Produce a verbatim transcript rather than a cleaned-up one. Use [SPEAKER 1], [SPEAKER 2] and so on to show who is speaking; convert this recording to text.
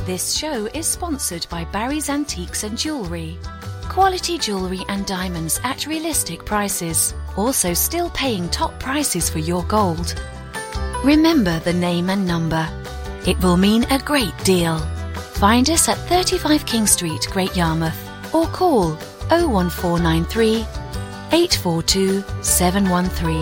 [SPEAKER 1] This show is sponsored by Barry's Antiques and Jewellery. Quality jewellery and diamonds at realistic prices. Also still paying top prices for your gold. Remember the name and number. It will mean a great deal. Find us at thirty-five King Street, Great Yarmouth, or call oh one four nine three, eight four two, seven one three.